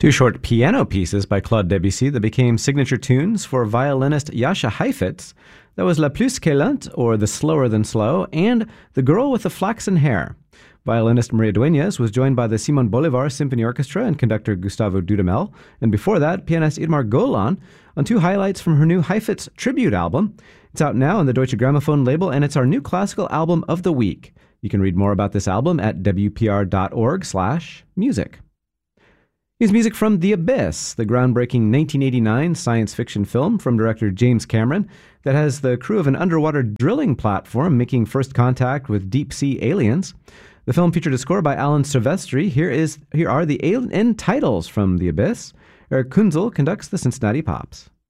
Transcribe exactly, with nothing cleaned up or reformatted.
Two short piano pieces by Claude Debussy that became signature tunes for violinist Jascha Heifetz. That was La Plus que Lente, or The Slower Than Slow, and The Girl with the Flaxen Hair. Violinist Maria Dueñas was joined by the Simon Bolivar Symphony Orchestra and conductor Gustavo Dudamel, and before that, pianist Idmar Golan, on two highlights from her new Heifetz tribute album. It's out now on the Deutsche Grammophon label, and it's our new classical album of the week. You can read more about this album at w p r dot org slash music. Here's music from The Abyss, the groundbreaking nineteen eighty-nine science fiction film from director James Cameron that has the crew of an underwater drilling platform making first contact with deep-sea aliens. The film featured a score by Alan Silvestri. Here is here are the end titles from The Abyss. Eric Kunzel conducts the Cincinnati Pops.